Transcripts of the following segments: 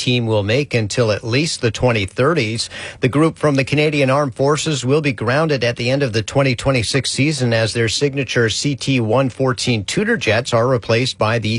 team will make until at least the 2030s. The group from the Canadian Armed Forces will be grounded at the end of the 2026 season as their signature CT-114 Tudor jets are replaced by the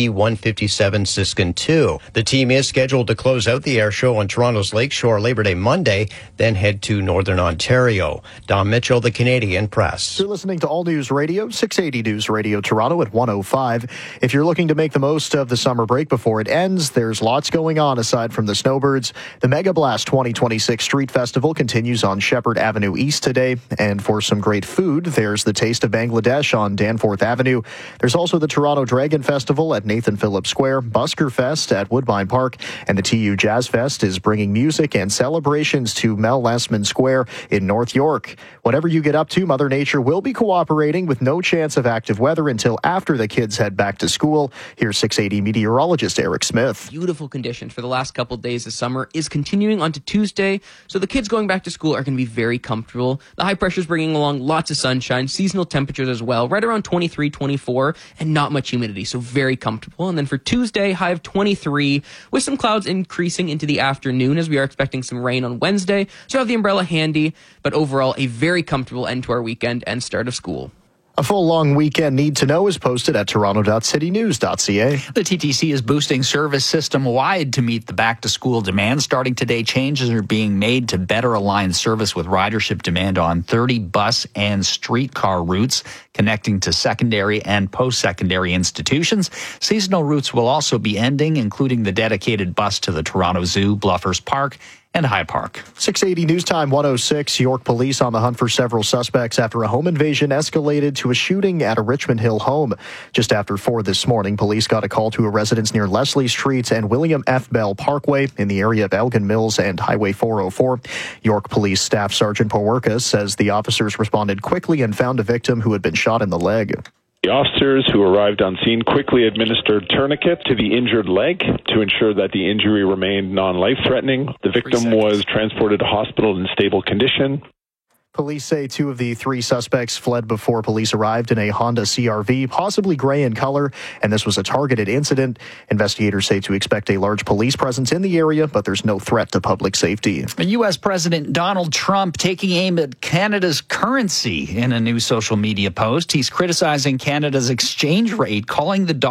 CT-157 Siskin II. The team is scheduled to close out the air show on Toronto's Lakeshore Labor Day Monday, then head to Northern Ontario. Don Mitchell, the Canadian Press. You're listening to All News Radio, 680 News Radio Toronto at 105. If you're looking to make the most of the summer break before it ends, there's lots going on aside from the snowbirds. The Mega Blast 2026 Street Festival continues on Shepherd Avenue East today. And for some great food, there's the Taste of Bangladesh on Danforth Avenue. There's also the Toronto Dragon Festival at Nathan Phillips Square, Busker Fest at Woodbine Park, and the TU Jazz Fest is bringing music and celebrations to Mel Lessman Square in North York. Whatever you get up to, Mother Nature will be cooperating with no chance of active weather until after the kids head back to school. Here's 680 meteorologist Eric Smith. Beautiful conditions for the last couple of days of summer is continuing onto Tuesday, so the kids going back to school are going to be very comfortable. The high pressure is bringing along lots of sunshine, seasonal temperatures as well, right around 23, 24, and not much humidity, so very comfortable. And then for Tuesday, high of 23, with some clouds increasing into the afternoon as we are expecting some rain on Wednesday, so have the umbrella handy, but overall a very comfortable end to our weekend and start of school. A full long weekend need to know is posted at toronto.citynews.ca. The TTC is boosting service system-wide to meet the back-to-school demand. Starting today, changes are being made to better align service with ridership demand on 30 bus and streetcar routes connecting to secondary and post-secondary institutions. Seasonal routes will also be ending, including the dedicated bus to the Toronto Zoo, Bluffers Park, and High Park. 680 News Time 106. York police on the hunt for several suspects after a home invasion escalated to a shooting at a Richmond Hill home. Just after 4 this morning, police got a call to a residence near Leslie Street and William F. Bell Parkway in the area of Elgin Mills and Highway 404. York Police Staff Sergeant Powerka says the officers responded quickly and found a victim who had been shot in the leg. The officers who arrived on scene quickly administered tourniquet to the injured leg to ensure that the injury remained non-life-threatening. The victim was transported to hospital in stable condition. Police say 2 of the 3 suspects fled before police arrived in a Honda CRV, possibly gray in color, and this was a targeted incident. Investigators say to expect a large police presence in the area, but there's no threat to public safety. U.S. President Donald Trump taking aim at Canada's currency in a new social media post. He's criticizing Canada's exchange rate, calling the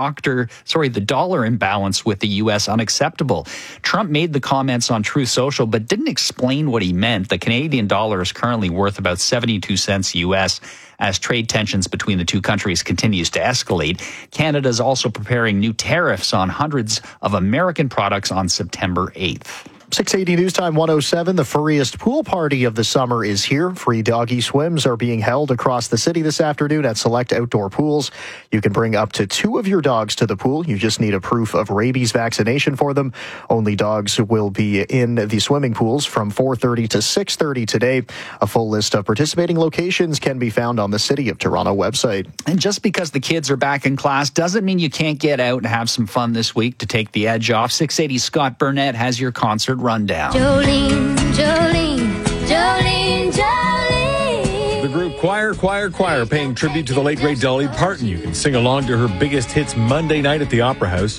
dollar imbalance with the U.S. unacceptable. Trump made the comments on Truth Social, but didn't explain what he meant. The Canadian dollar is currently worth about 72 cents U.S. as trade tensions between the two countries continues to escalate. Canada is also preparing new tariffs on hundreds of American products on September 8th. 680 News Time 107. The furriest pool party of the summer is here. Free doggy swims are being held across the city this afternoon at select outdoor pools. You can bring up to 2 of your dogs to the pool. You just need a proof of rabies vaccination for them. Only dogs will be in the swimming pools from 4:30 to 6:30 today. A full list of participating locations can be found on the City of Toronto website. And just because the kids are back in class doesn't mean you can't get out and have some fun this week to take the edge off. 680 Scott Burnett has your concert rundown. Jolene, Jolene, Jolene, Jolene. The group Choir, paying tribute to the late great Dolly Parton. You can sing along to her biggest hits Monday night at the Opera House.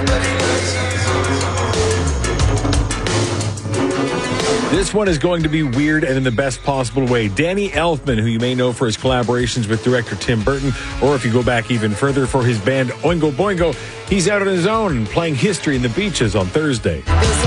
This one is going to be weird and in the best possible way. Danny Elfman, who you may know for his collaborations with director Tim Burton, or if you go back even further for his band Oingo Boingo, he's out on his own and playing History in the Beaches on Thursday.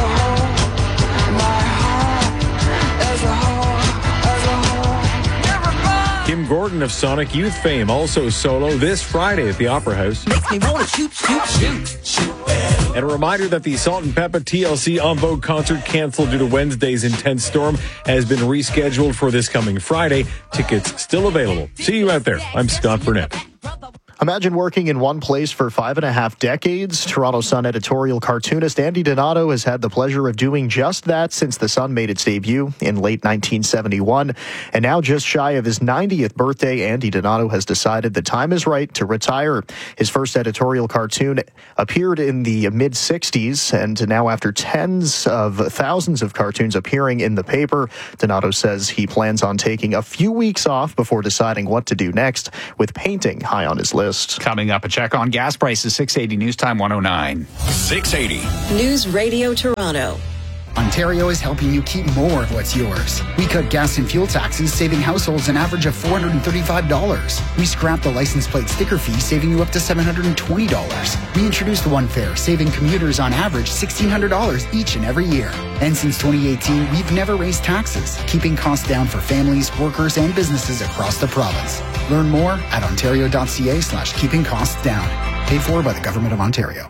Kim Gordon of Sonic Youth fame, also solo this Friday at the Opera House. Makes me want to shoot. And a reminder that the Salt and Peppa TLC En Vogue concert canceled due to Wednesday's intense storm has been rescheduled for this coming Friday. Tickets still available. See you out there. I'm Scott Burnett. Imagine working in one place for 5.5 decades. Toronto Sun editorial cartoonist Andy Donato has had the pleasure of doing just that since the Sun made its debut in late 1971. And now, just shy of his 90th birthday, Andy Donato has decided the time is right to retire. His first editorial cartoon appeared in the mid-60s, and now after tens of thousands of cartoons appearing in the paper, Donato says he plans on taking a few weeks off before deciding what to do next, with painting high on his list. list. Coming up, a check on gas prices, 680 News Time 109. 680. News Radio Toronto. Ontario is helping you keep more of what's yours. We cut gas and fuel taxes, saving households an average of $435. We scrapped the license plate sticker fee, saving you up to $720. We introduced One Fare, saving commuters on average $1,600 each and every year. And since 2018, we've never raised taxes, keeping costs down for families, workers, and businesses across the province. Learn more at ontario.ca/keeping costs down. Paid for by the Government of Ontario.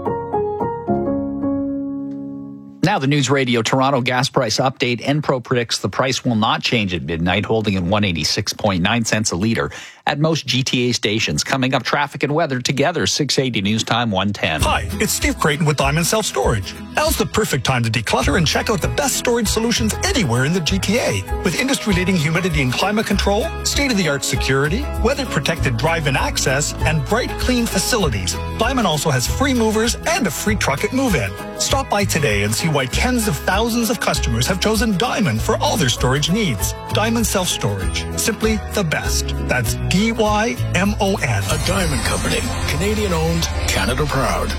Now, the News Radio Toronto gas price update. Enpro predicts the price will not change at midnight, holding at 186.9 cents a litre at most GTA stations. Coming up, traffic and weather together, 680 News Time 110. Hi, it's Steve Creighton with Diamond Self Storage. Now's the perfect time to declutter and check out the best storage solutions anywhere in the GTA. With industry-leading humidity and climate control, state-of-the-art security, weather-protected drive-in access, and bright, clean facilities, Diamond also has free movers and a free truck at move-in. Stop by today and see why tens of thousands of customers have chosen Diamond for all their storage needs. Diamond Self Storage. Simply the best. That's DYMON. A Diamond Company. Canadian owned, Canada proud.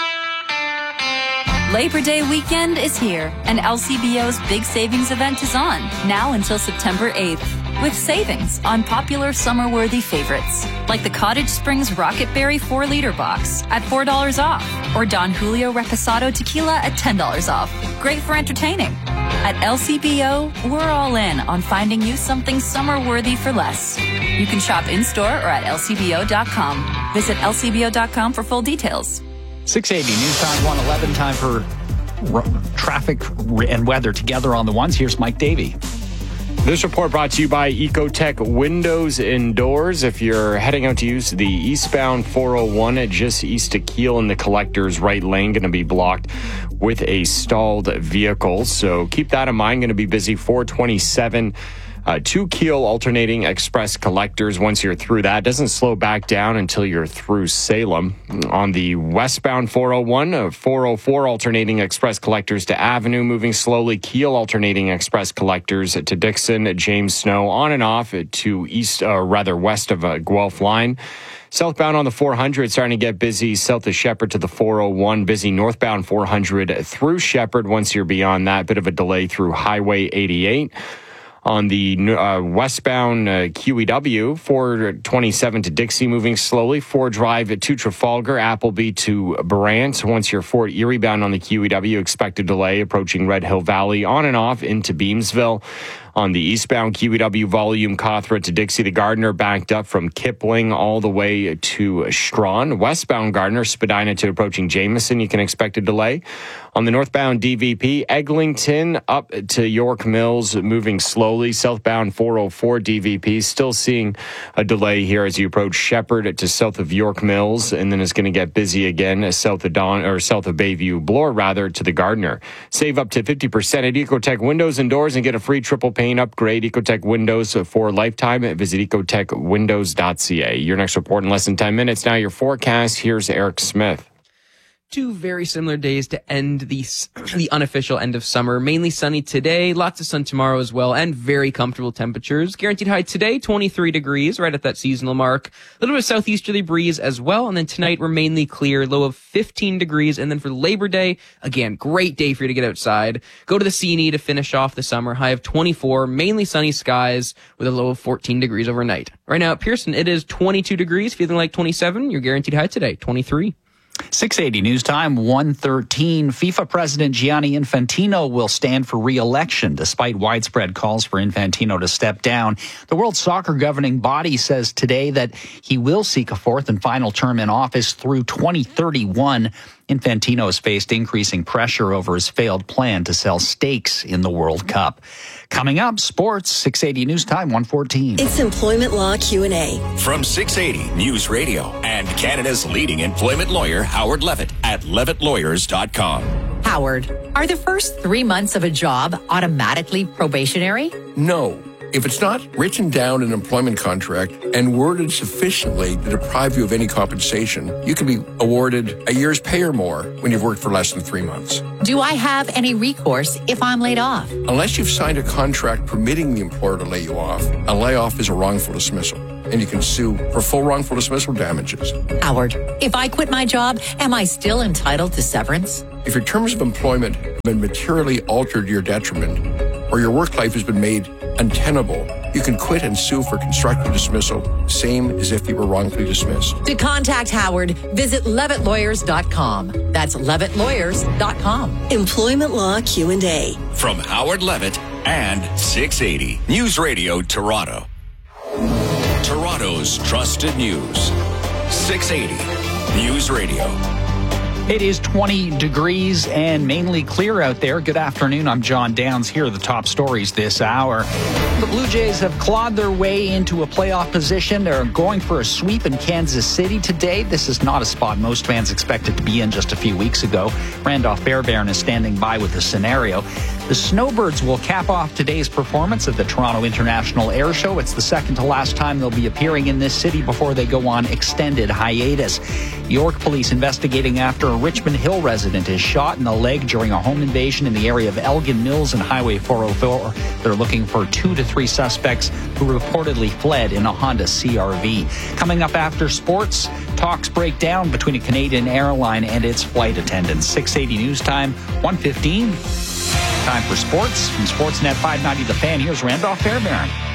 Labor Day weekend is here, and LCBO's big savings event is on, now until September 8th. With savings on popular summer-worthy favorites, like the Cottage Springs Rocket Berry 4-liter box at $4 off, or Don Julio Reposado Tequila at $10 off. Great for entertaining. At LCBO, we're all in on finding you something summer-worthy for less. You can shop in-store or at lcbo.com. Visit lcbo.com for full details. 680 News Time 111, time for traffic and weather together on the ones. Here's Mike Davey. This report brought to you by Ecotech Windows and Doors. If you're heading out to use the eastbound 401 just east of Keele in the collector's right lane, going to be blocked with a stalled vehicle. So keep that in mind. Going to be busy 427 to Keele alternating express collectors. Once you're through that, doesn't slow back down until you're through Salem. On the westbound 401, 404 alternating express collectors to Avenue, moving slowly. Keele alternating express collectors to Dixon, James Snow, on and off to west of Guelph line. Southbound on the 400, starting to get busy south of Shepherd to the 401. Busy northbound 400 through Shepherd. Once you're beyond that, bit of a delay through Highway 88. On the westbound QEW, 427 to Dixie, moving slowly. 4 Drive to Trafalgar, Appleby to Brant. Once you're Fort Erie bound on the QEW, expect a delay approaching Red Hill Valley, on and off into Beamsville. On the eastbound QEW volume, Cawthra to Dixie to Gardner, backed up from Kipling all the way to Strawn. Westbound Gardner, Spadina to approaching Jameson, you can expect a delay. On the northbound DVP, Eglinton up to York Mills, moving slowly. Southbound 404 DVP, still seeing a delay here as you approach Shepherd to south of York Mills, and then it's going to get busy again south of Bayview Bloor, rather, to the Gardner. Save up to 50% at Ecotech Windows and Doors and get a free triple pane upgrade. Ecotech Windows for lifetime. Visit ecotechwindows.ca. Your next report in less than 10 minutes. Now your forecast. Here's Eric Smith. 2 very similar days to end the unofficial end of summer. Mainly sunny today, lots of sun tomorrow as well, and very comfortable temperatures. Guaranteed high today, 23 degrees, right at that seasonal mark. A little bit of southeasterly breeze as well, and then tonight we're mainly clear, low of 15 degrees. And then for Labor Day, again, great day for you to get outside. Go to the CNE to finish off the summer. High of 24, mainly sunny skies with a low of 14 degrees overnight. Right now at Pearson, it is 22 degrees, feeling like 27. Your guaranteed high today, 23. 680 News Time 113. FIFA President Gianni Infantino will stand for re-election despite widespread calls for Infantino to step down. The World Soccer governing body says today that he will seek a 4th and final term in office through 2031. Infantino has faced increasing pressure over his failed plan to sell stakes in the World Cup. Coming up, sports, 680 News Time 114. It's Employment Law Q&A. From 680 News Radio and Canada's leading employment lawyer, Howard Levitt, at levittlawyers.com. Howard, are the first 3 months of a job automatically probationary? No. If it's not written down in an employment contract and worded sufficiently to deprive you of any compensation, you can be awarded a year's pay or more when you've worked for less than 3 months. Do I have any recourse if I'm laid off? Unless you've signed a contract permitting the employer to lay you off, a layoff is a wrongful dismissal. and you can sue for full wrongful dismissal damages. Howard, if I quit my job, am I still entitled to severance? If your terms of employment have been materially altered to your detriment, or your work life has been made untenable, you can quit and sue for constructive dismissal, same as if you were wrongfully dismissed. To contact Howard, visit levittlawyers.com. That's levittlawyers.com. Employment Law Q&A. From Howard Levitt and 680 News Radio Toronto. Toronto's trusted news. 680 News Radio. It is 20 degrees and mainly clear out there. Good afternoon. I'm John Downs. Here are the top stories this hour. The Blue Jays have clawed their way into a playoff position. They're going for a sweep in Kansas City today. This is not a spot most fans expected to be in just a few weeks ago. Randolph Fairbairn is standing by with the scenario. The Snowbirds will cap off today's performance at the Toronto International Air Show. It's the second to last time they'll be appearing in this city before they go on extended hiatus. York police investigating after a Richmond Hill resident is shot in the leg during a home invasion in the area of Elgin Mills and Highway 404. They're looking for 2 to 3 suspects who reportedly fled in a Honda CR-V. Coming up after sports, talks break down between a Canadian airline and its flight attendants. 680 News Time, 1:15. Time for sports. From Sportsnet 590 The Fan, here's Randolph Fairbairn.